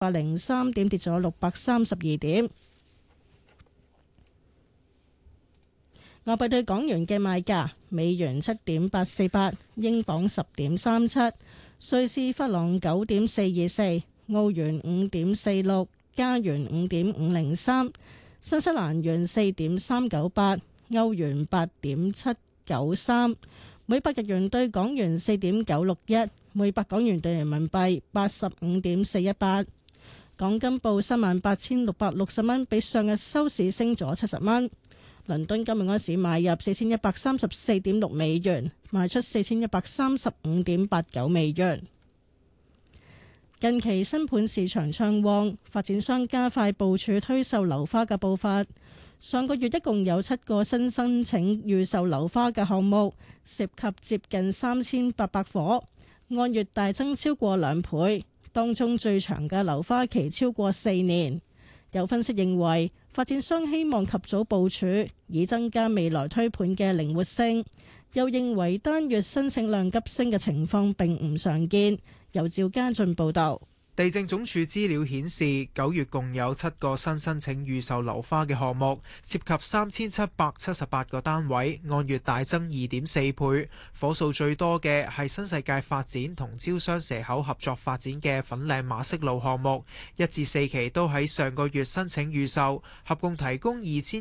603點，跌咗632點。外幣對港元嘅賣價：美元7.848，英鎊10.37，瑞士法郎9.424，澳元5.46，加元5.503，新西蘭元4.398，歐元8.793，每百日元對港元4.961，每百港元對人民幣85.418。港金報38,660蚊，比上日收市升咗70蚊。倫敦今日嗰時買入4134.6美元，賣出4135.89美元。近期新盤市場暢旺，發展商加快部署推售樓花嘅步伐。上個月一共有7個新申請預售樓花嘅項目，涉及接近3800伙，按月大增超過2倍。當中最長嘅樓花期超過4年。有分析認為，發展商希望及早部署，以增加未來推盤嘅靈活性。又認為單月申請量急升嘅情況並唔常見。由趙家俊報導。 地政總署資料顯示，9月共有7個新申請預售樓花嘅項目，涉及3778個單位，按月大增2.4倍。伙數最多嘅係新世界發展同招商蛇口合作發展嘅粉嶺馬適路項目，1至4期都喺上個月申請預售，合共提供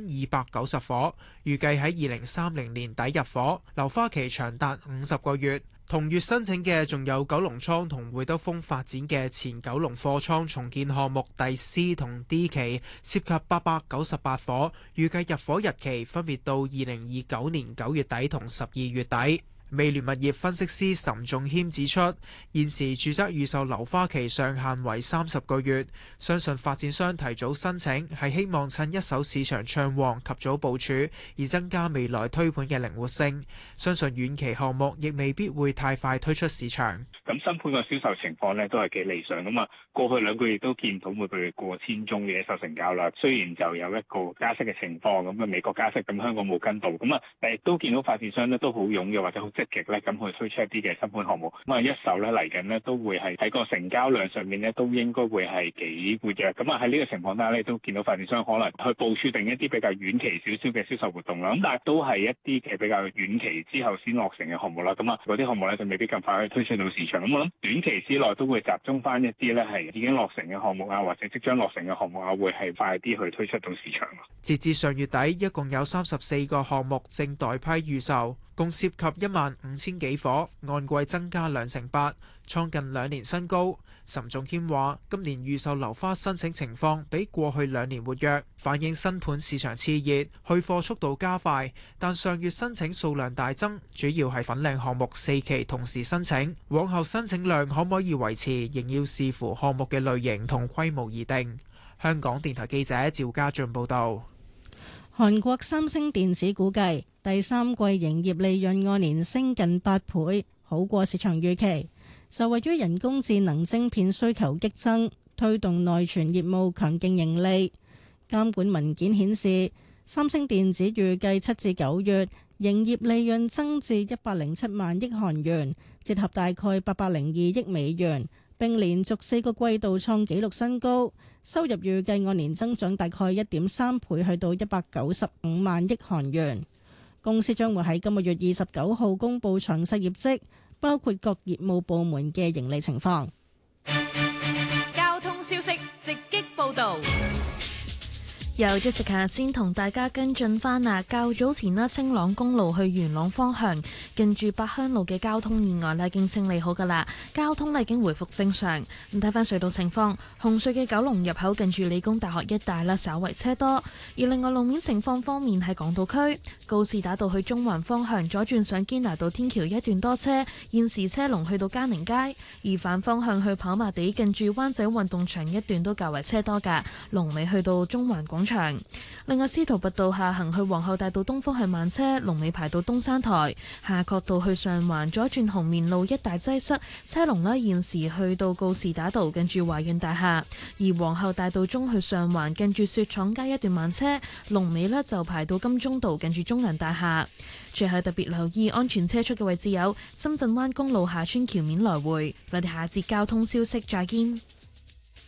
2290伙，預計喺2030年底入伙，樓花期長達50個月。同月申請嘅仲有九龍倉同會德豐發展嘅前九龍貨倉重建項目第 C 同 D 期，涉及898伙，預計入伙日期分別到2029年9月底同12月底。美聯物業分析師岑仲謙指出，現時住宅預售樓花期上限為30個月，相信發展商提早申請係希望趁一手市場暢旺及早部署，以增加未來推盤嘅靈活性。相信遠期項目亦未必會太快推出市場。 咁新盤嘅銷售情況呢都係幾理想咁啊！過去2個月都見到每個月過千宗嘅一手成交啦。雖然就有一個加息嘅情況，咁啊美國加息，咁香港冇跟到，咁啊但亦都見到發展商呢都好踴躍或者好積極咧，咁去推出一啲嘅新盤項目。咁啊一手咧嚟緊呢都會係喺個成交量上面呢都應該會係幾活躍。咁啊喺呢個情況下咧，都見到發展商可能去部署定一啲比較遠期少少嘅銷售活動啦。咁但係都係一啲嘅比較遠期之後先落成嘅項目啦。咁啊嗰啲項目咧就未必咁快可以推出到市場。咁我諗短期之內都會集中翻一啲咧係已經落成嘅項目啊，或者即將落成嘅項目啊，會係快啲去推出到市場。 截至上月底，一共有34個項目正待批預售，共涉及15000幾伙，按季增加28%，創近2年新高。岑仲謙話：今年預售樓花申請情況比過去2年活躍，反映新盤市場熾熱，去貨速度加快。但上月申請數量大增，主要係粉嶺項目4期同時申請，往後申請量可唔可以維持，仍要視乎項目嘅類型同規模而定。香港電台記者趙家俊報道。 韓國三星電子估計第三季營業利潤按年升近8倍，好過市場預期。受惠於人工智能晶片需求激增，推動內存業務強勁盈利。監管文件顯示，三星電子預計7至9月營業利潤增至107萬億韓元，折合大概802億美元，並連續4個季度創紀錄新高。收入預計按年增長大概1.3倍，去到195萬億韓元。公司將會喺今個月29號公佈詳細業績，包括各業務部門嘅盈利情況。 交通消息直擊報道。 由 Jessica 先同大家跟進翻啊，較早前啦，青朗公路去元朗方向近住八鄉路嘅交通意外咧已經清理好噶啦，交通咧已經回復正常。咁睇翻隧道情況，紅隧嘅九龍入口近住理工大學一帶啦，稍為車多。而另外路面情況方面，喺港島區告士打道去中環方向左轉上堅拿道天橋一段多車，現時車龍去到嘉寧街；而反方向去跑馬地近住灣仔運動場一段都較為車多噶，龍尾去到中環廣場。另外，司徒拔道下行去皇后大道東方向慢車，龍尾排到東山台；夏慤道去上環左轉紅棉路一帶擠塞，車龍呢現時去到告士打道近住華潤大廈；而皇后大道中去上環近住雪廠街一段慢車，龍尾呢就排到金鐘道近住中銀大廈。最後特別留意安全車速嘅位置有深圳灣公路下村橋面來回。我哋下節交通消息再見。